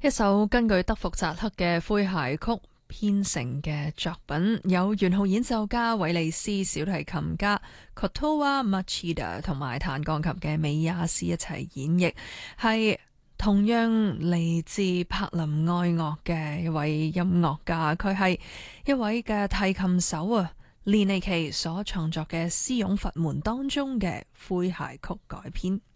一首根據德福扎克嘅詼諧曲編成嘅作品，有圓號演奏家韋利斯、小提琴家 Kotowa Machida 同埋彈鋼琴嘅美亞斯一齊演繹，係同樣嚟自柏林愛樂嘅一位音樂家，佢係一位嘅提琴手啊，列尼奇所創作嘅《詩詠佛門》當中嘅詼諧曲改編。